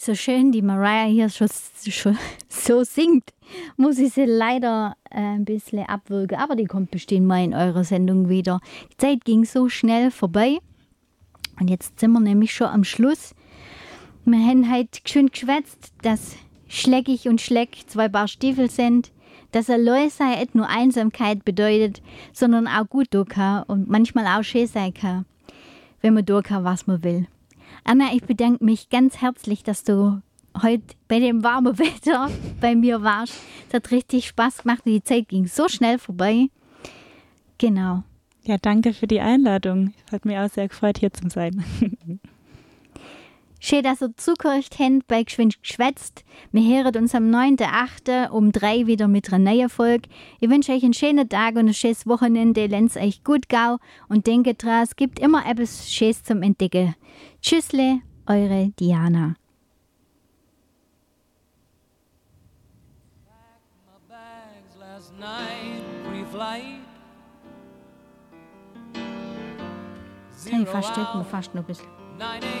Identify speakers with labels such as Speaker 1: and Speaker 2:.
Speaker 1: So schön die Mariah hier schon so singt, muss ich sie leider ein bisschen abwürgen. Aber die kommt bestimmt mal in eurer Sendung wieder. Die Zeit ging so schnell vorbei. Und jetzt sind wir nämlich schon am Schluss. Wir haben heute schön geschwätzt, dass Schleckig und Schleck 2 Paar Stiefel sind, dass allein sei nicht nur Einsamkeit bedeutet, sondern auch gut tun kann und manchmal auch schön sein kann, wenn man tun kann, was man will. Anna, ich bedanke mich ganz herzlich, dass du heute bei dem warmen Wetter bei mir warst. Es hat richtig Spaß gemacht und die Zeit ging so schnell vorbei. Genau.
Speaker 2: Ja, danke für die Einladung. Es hat mich auch sehr gefreut, hier zu sein.
Speaker 1: Schön, dass ihr zugehört habt bei Geschwind geschwätzt. Wir hören uns am 9.8. um 3 wieder mit einer neuen Folge. Ich wünsche euch einen schönen Tag und ein schönes Wochenende. Lasst euch gut gehen und denkt dran, es gibt immer etwas Schönes zum Entdecken. Tschüssle, eure Diana. Ich verstehe mich fast noch ein bisschen.